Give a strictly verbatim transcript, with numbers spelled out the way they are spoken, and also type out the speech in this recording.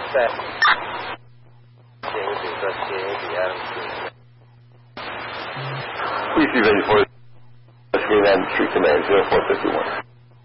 that. Please be ready for Greenland Street Command zero four fifty-one.